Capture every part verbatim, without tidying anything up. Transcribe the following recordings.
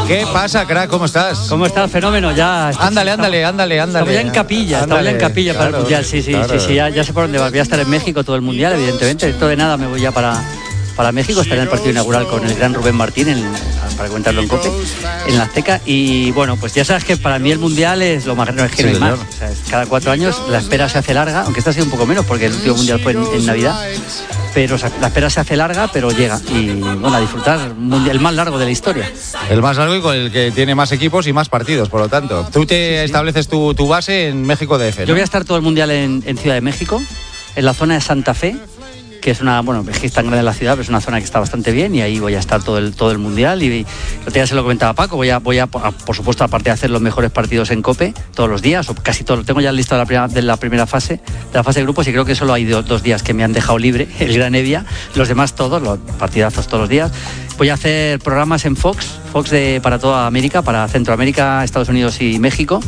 ¿Qué pasa, crack? ¿Cómo estás? ¿Cómo estás? Fenómeno, ya. Estás, ándale, ándale, ándale, ándale. Estamos ya en capilla, estamos ya en capilla claro, para el Mundial. Sí, sí, claro. sí, sí, ya, ya sé por dónde vas. Voy a estar en México todo el Mundial, evidentemente. Dentro de nada me voy ya para, para México. Estaré en el partido inaugural con el gran Rubén Martín, en, para comentarlo en COPE, en la Azteca. Y bueno, pues ya sabes que para mí el Mundial es lo más grande, es que no hay más. O sea, cada cuatro años la espera se hace larga, aunque esta ha sido un poco menos, porque el último Mundial fue en, en Navidad. Pero la espera se hace larga, pero llega. Y bueno, a disfrutar el más largo de la historia. El más largo y con el que tiene más equipos y más partidos, por lo tanto. Tú te sí, sí. estableces tu, tu base en México D F, ¿no? Yo voy a estar todo el Mundial en, en Ciudad de México, en la zona de Santa Fe, que es una, bueno, es que es tan grande la ciudad, pero es una zona que está bastante bien y ahí voy a estar todo el, todo el Mundial. Y ya se lo comentaba Paco, voy a, voy a, por supuesto, aparte de hacer los mejores partidos en COPE todos los días, o casi todos, tengo ya listo de la primera, de la primera fase, de la fase de grupos, y creo que solo hay dos, dos días que me han dejado libre, el Gran Evia, los demás todos, los partidazos todos los días. Voy a hacer programas en Fox, Fox de, para toda América, para Centroamérica, Estados Unidos y México,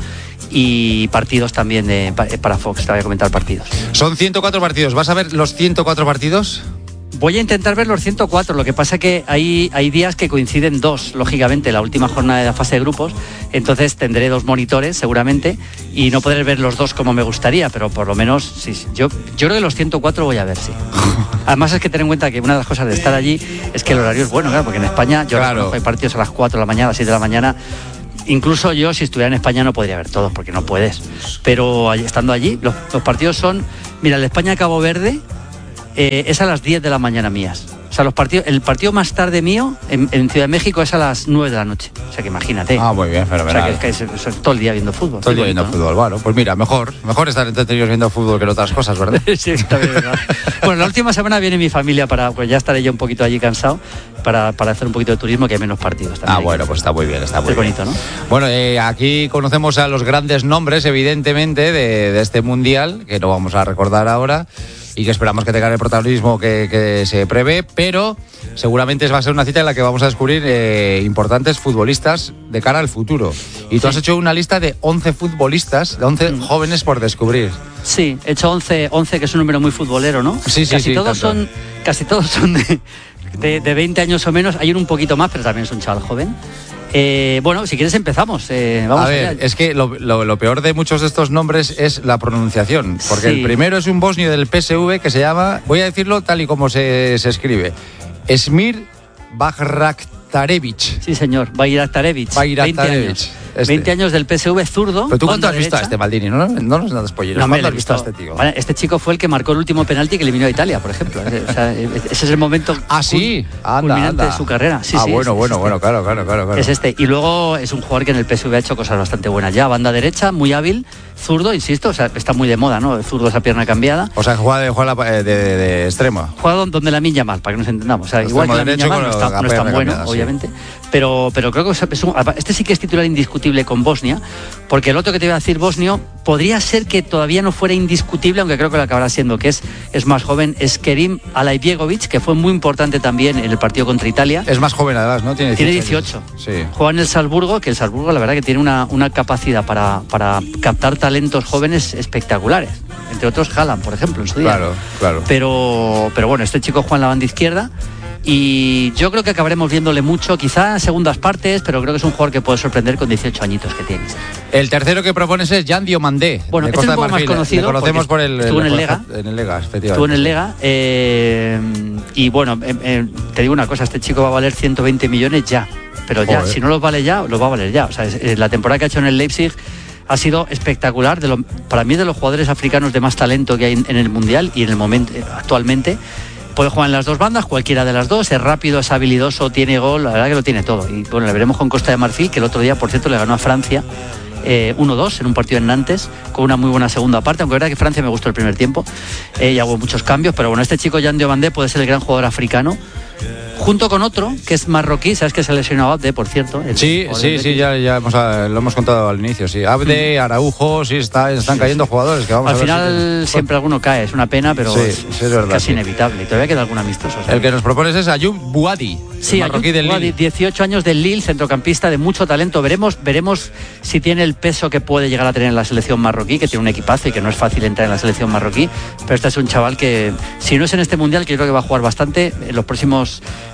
y partidos también de, para Fox, te voy a comentar partidos. Son ciento cuatro partidos, ¿vas a ver los ciento cuatro partidos? Voy a intentar ver los ciento cuatro, lo que pasa que hay, hay días que coinciden dos, lógicamente, la última jornada de la fase de grupos, entonces tendré dos monitores seguramente y no podré ver los dos como me gustaría, pero por lo menos sí, sí. Yo, yo creo que los ciento cuatro voy a ver, sí. Además es que ten en cuenta que una de las cosas de estar allí es que el horario es bueno, claro, porque en España yo claro. hay partidos a las cuatro de la mañana, a las siete de la mañana. Incluso yo, si estuviera en España, no podría ver todos, porque no puedes. Pero estando allí, los, los partidos son... Mira, el España-Cabo Verde eh, es a las diez de la mañana mías. O sea, los partidos, el partido más tarde mío en, en Ciudad de México es a las nueve de la noche. O sea, que imagínate. Ah, muy bien, fenomenal. O sea, que, es, que es, es todo el día viendo fútbol. Todo el día viendo ¿no? fútbol, bueno. Pues mira, mejor, mejor estar entretenidos viendo fútbol que en otras cosas, ¿verdad? Sí, está bien, ¿verdad? Bueno, la última semana viene mi familia para... Pues ya estaré yo un poquito allí cansado para, para hacer un poquito de turismo, que hay menos partidos también. Ah, bueno, pues está muy bien, está muy es bien. bonito, ¿no? Bueno, eh, aquí conocemos a los grandes nombres, evidentemente, de, de este Mundial, que no vamos a recordar ahora, y que esperamos que tengan el protagonismo que, que se prevé, pero seguramente va a ser una cita en la que vamos a descubrir eh, importantes futbolistas de cara al futuro. Y tú sí. has hecho una lista de once futbolistas, de once mm. jóvenes por descubrir. Sí, he hecho once, once, que es un número muy futbolero, ¿no? Sí, sí, casi sí. Todos son, casi todos son de, de, de veinte años o menos. Hay uno un poquito más, pero también es un chaval joven. Eh, bueno, si quieres empezamos. Eh, vamos a ver, allá. Es que lo, lo, lo peor de muchos de estos nombres es la pronunciación, porque sí. el primero es un bosnio del P S V que se llama, voy a decirlo tal y como se, se escribe, Esmir Bajraktarevic. Sí, señor, Bajraktarevic. Bajraktarevic. Este. veinte años del P S V, zurdo. ¿Pero tú cuánto has visto a este, Maldini? No, no, no nos das polleros. No, ¿Cuánto has visto a este tío? Vale, este chico fue el que marcó el último penalti que eliminó a Italia, por ejemplo. O sea, ese es el momento ah, ¿sí? anda, culminante anda. de su carrera. Sí, ah, sí, bueno, es, bueno, es bueno, este. claro, claro, claro, claro. Es este. Y luego es un jugador que en el P S V ha hecho cosas bastante buenas ya. Banda derecha, muy hábil, zurdo, insisto, o sea, está muy de moda, ¿no? El zurdo, esa pierna cambiada. O sea, juega de, juega de, de, de extremo. Juega donde la Lamine Yamal, para que nos entendamos. O sea, igual que la Lamine Yamal no está, no es tan bueno, cambiada, obviamente. Sí. Pero, pero creo que es un, este sí que es titular indiscutible con Bosnia, porque el otro que te voy a decir, bosnio, podría ser que todavía no fuera indiscutible, aunque creo que lo acabará siendo, que es, es más joven, es Kerim Alaibegovic, que fue muy importante también en el partido contra Italia. Es más joven además, ¿no? Tiene dieciocho. Tiene dieciocho. Sí. Juega en el Salzburgo, que el Salzburgo la verdad que tiene una, una capacidad para, para captar talentos jóvenes espectaculares. Entre otros Haaland, por ejemplo, en su día. Claro, claro. Pero, pero bueno, este chico juega en la banda izquierda. Y yo creo que acabaremos viéndole mucho, quizá en segundas partes, pero creo que es un jugador que puede sorprender con dieciocho añitos que tiene. El tercero que propones es Jan Diomandé. Bueno, de este Costa es un poco más conocido. Le conocemos por el, estuvo el, en el Lega. En el Lega, efectivamente. Estuvo en el Lega. Eh, y bueno, eh, eh, te digo una cosa, este chico va a valer ciento veinte millones ya. Pero ya, Joder. Si no los vale ya, los va a valer ya. O sea, es, la temporada que ha hecho en el Leipzig ha sido espectacular. De lo, para mí, de los jugadores africanos de más talento que hay en, en el Mundial y en el momento actualmente. Puede jugar en las dos bandas, cualquiera de las dos, es rápido, es habilidoso, tiene gol, la verdad que lo tiene todo. Y bueno, le veremos con Costa de Marfil, que el otro día, por cierto, le ganó a Francia eh, uno dos en un partido en Nantes, con una muy buena segunda parte, aunque es verdad que Francia me gustó el primer tiempo, eh, y hago muchos cambios, pero bueno, este chico Jan Diomandé puede ser el gran jugador africano, junto con otro, que es marroquí, sabes que se lesionó a Abde, por cierto. Sí, sí, sí, ya, ya hemos, lo hemos contado al inicio, sí. Abde, Araujo, sí, está, están cayendo jugadores que vamos al a ver. Al final si... siempre alguno cae, es una pena, pero sí, es, sí, es verdad, casi sí. inevitable. Y todavía queda algún amistoso. ¿sabes? El que nos propones es Ayoub Bouadi. Sí, Ayoub Bouadi, dieciocho años del Lille, centrocampista de mucho talento. Veremos, veremos si tiene el peso que puede llegar a tener en la selección marroquí, que tiene un equipazo y que no es fácil entrar en la selección marroquí. Pero este es un chaval que, si no es en este Mundial, que yo creo que va a jugar bastante en los próximos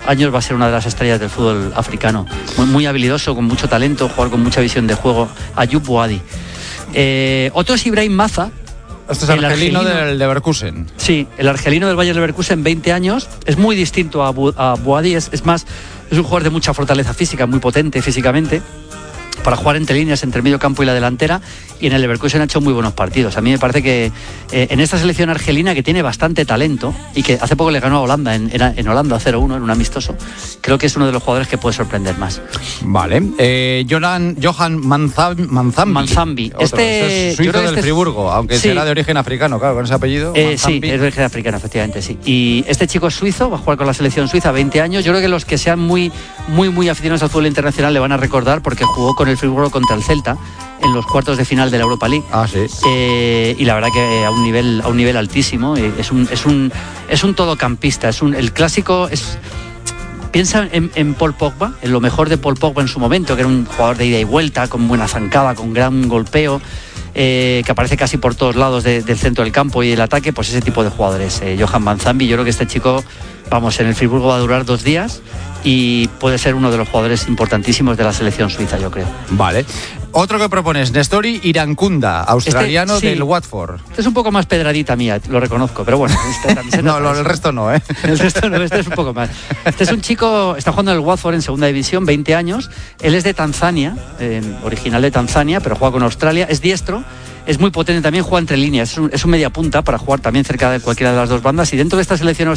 años va a ser una de las estrellas del fútbol africano. Muy, muy habilidoso, con mucho talento, jugador con mucha visión de juego. Ayub Boadi. Eh, otro es Ibrahim Maza. Este es el argelino, argelino del Leverkusen. Sí, el argelino del Bayer Leverkusen, veinte años. Es muy distinto a, Bu- a Boadi, es, es más, es un jugador de mucha fortaleza física, muy potente físicamente, para jugar entre líneas, entre el medio campo y la delantera, y en el Leverkusen ha hecho muy buenos partidos. A mí me parece que eh, en esta selección argelina, que tiene bastante talento y que hace poco le ganó a Holanda en, en, en Holanda cero uno en un amistoso, creo que es uno de los jugadores que puede sorprender más. Vale. Eh, Johan, Johan Manzambi. Manzambi. Otro, Este, este es suizo del este Friburgo, aunque sí. será de origen africano, claro, con ese apellido. Eh, sí, es de origen africano, efectivamente, sí. Y este chico es suizo, va a jugar con la selección suiza, veinte años. Yo creo que los que sean muy, muy, muy aficionados al fútbol internacional le van a recordar porque jugó con el Friburgo contra el Celta en los cuartos de final de la Europa League. Ah, sí. Eh, y la verdad que a un nivel, a un nivel altísimo. Eh, es un, es un, es un todocampista. Es un, el clásico es. Piensa en, en Paul Pogba, en lo mejor de Paul Pogba en su momento, que era un jugador de ida y vuelta, con buena zancada, con gran golpeo. Eh, que aparece casi por todos lados de, del centro del campo y el ataque, pues ese tipo de jugadores. Eh, Johan Manzambi, yo creo que este chico, vamos, en el Friburgo va a durar dos días y puede ser uno de los jugadores importantísimos de la selección suiza, yo creo. Vale. Otro que propones, Nestori Irankunda, australiano este, sí, del Watford. Este es un poco más pedradita mía, lo reconozco, pero bueno. Esta camiseta no, lo, el resto no, ¿eh? El resto no, este es un poco más. Este es un chico, está jugando en el Watford en segunda división, veinte años. Él es de Tanzania, eh, original de Tanzania, pero juega con Australia, es diestro. Es muy potente también, juega entre líneas, es un, es un media punta para jugar también cerca de cualquiera de las dos bandas. Y dentro de esta selección